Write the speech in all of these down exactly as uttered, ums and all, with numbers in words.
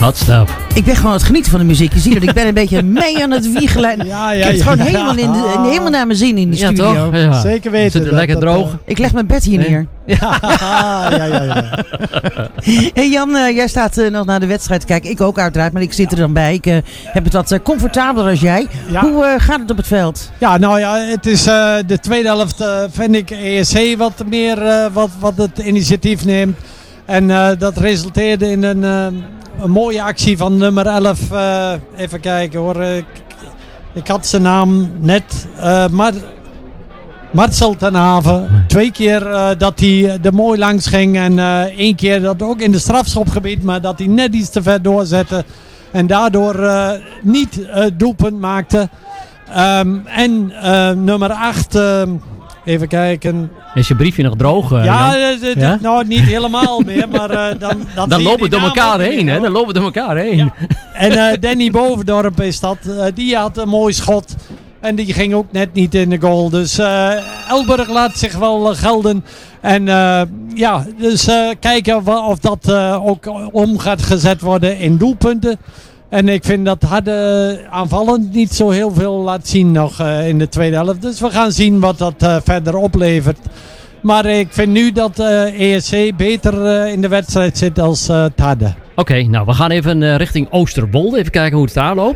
Hot stuff. Ik ben gewoon aan het genieten van de muziek. Je ziet dat ik ben een beetje mee aan het wiegelen. Ja, ja, ik heb het ja, gewoon ja. helemaal, in de, helemaal naar mijn zin in de Ja, studio. toch? Ja. Zeker weten. Zit er dat- lekker dat, droog. eh, Ik leg mijn bed hier Nee. neer. ja, ja, ja, ja. Hey Jan, uh, jij staat uh, nog naar de wedstrijd te kijken. Ik ook uiteraard, maar ik zit er dan bij. Ik uh, heb het wat uh, comfortabeler als jij. Ja. Hoe uh, gaat het op het veld? Ja, nou ja, het is uh, de tweede helft uh, vind ik E S C wat meer uh, wat, wat het initiatief neemt. En uh, dat resulteerde in een, uh, een mooie actie van nummer elf. Uh, even kijken hoor. Ik, ik had zijn naam net. Uh, maar Marcel ten Haven. Twee keer uh, dat hij er mooi langs ging. En uh, één keer dat ook in de strafschopgebied. Maar dat hij net iets te ver doorzette. En daardoor uh, niet uh, doelpunt maakte. Um, en uh, nummer acht. Uh, even kijken. Is je briefje nog droog? Uh, Ja, Jan? d- d- Ja? nou niet helemaal meer. Maar uh, dan, dan, Dan zie je lopen we die door naam elkaar ook niet heen, meer, hè? hoor. Dan lopen we door elkaar heen. Ja. En uh, Danny Bovendorp is dat. Uh, die had een mooi schot. En die ging ook net niet in de goal. Dus uh, Elburg laat zich wel uh, gelden. En uh, ja, dus uh, kijken wa- of dat uh, ook om gaat gezet worden in doelpunten. En ik vind dat Harde aanvallend niet zo heel veel laat zien nog uh, in de tweede helft. Dus we gaan zien wat dat uh, verder oplevert. Maar ik vind nu dat uh, E S C beter uh, in de wedstrijd zit als uh, het Harde. Oké, okay, nou we gaan even uh, richting Oosterbolde. Even kijken hoe het daar loopt.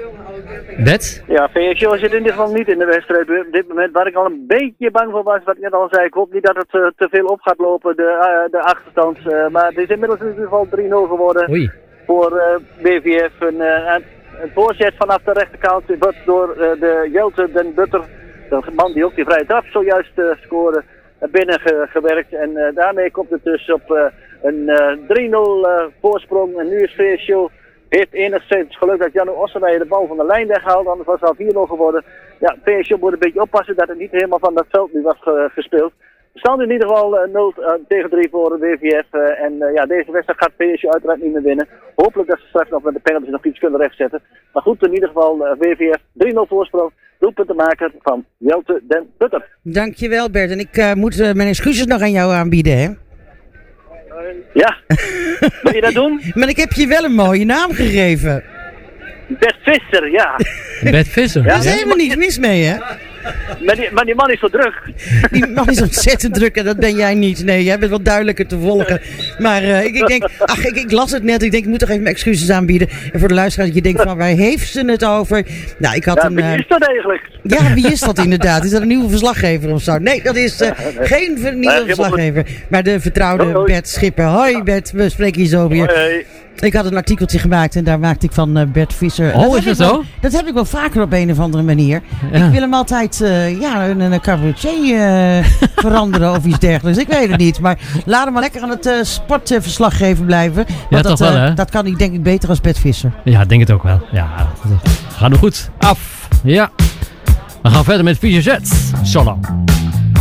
Bet? Ja, V S J zit in ieder geval niet in de wedstrijd op dit moment. Waar ik al een beetje bang voor was, wat ik net al zei. Ik hoop niet dat het uh, te veel op gaat lopen, de, uh, de achterstand. Uh, maar het is inmiddels in ieder geval drie nul geworden. Oei. Voor uh, B V F. Een, uh, een voorzet vanaf de rechterkant wordt door uh, de Jelte den Butter, de man die ook die vrije trap zojuist uh, scoorde, naar binnen ge- gewerkt. En uh, daarmee komt het dus op uh, een uh, drie nul uh, voorsprong. En nu is V S J heeft enigszins geluk dat Janno Ossenweijer de bal van de lijn weghaalt. Anders was het al vier nul geworden. Ja, V S J moet een beetje oppassen dat het niet helemaal van dat veld nu was ge- gespeeld. We staan in ieder geval uh, nul uh, tegen drie voor de W V F. Uh, en uh, ja, deze wedstrijd gaat V S J uiteraard niet meer winnen. Hopelijk dat ze straks nog met de penalties nog iets kunnen rechtzetten. Maar goed, in ieder geval uh, W V F drie nul voorsprong. Doelpuntenmaker van Jelte den Butter. Dankjewel Bert. En ik uh, moet uh, mijn excuses nog aan jou aanbieden, hè? Ja, wil je dat doen? Maar ik heb je wel een mooie naam gegeven. Bert Visser, ja. Bet Visser. Ja. Daar is helemaal niets mis mee, hè? Maar die, maar die man is zo druk. Die man is ontzettend druk en dat ben jij niet. Nee, jij bent wat duidelijker te volgen. Maar uh, ik, ik denk, ach, ik, ik las het net. Ik denk, ik moet toch even mijn excuses aanbieden. En voor de luisteraar dat je denkt van, waar heeft ze het over? Nou, ik had Ja, een... wie Uh, is dat eigenlijk? ja, wie is dat inderdaad? Is dat een nieuwe verslaggever of zo? Nee, dat is uh, geen ver- nieuwe Nee, verslaggever. Maar de vertrouwde Hoi, hoi. Bert Schipper. Hoi Bert, we spreken hier zo weer. Hey. Ik had een artikeltje gemaakt en daar maakte ik van uh, Bert Visser. Oh, is heb dat ik wel- zo? Dat heb ik wel vaker op een of andere manier. Ja. Ik wil hem altijd uh, ja, een, een cabaretier uh, veranderen of iets dergelijks. Ik weet het niet. Maar laat hem maar lekker aan het uh, sportverslaggever blijven. Want Ja, dat, toch wel, uh, hè? dat kan hij denk ik beter als Bert Visser. Ja, ik denk het ook wel. Ja, dat gaat er goed af. Ja. We gaan verder met Fischer Z. Solo.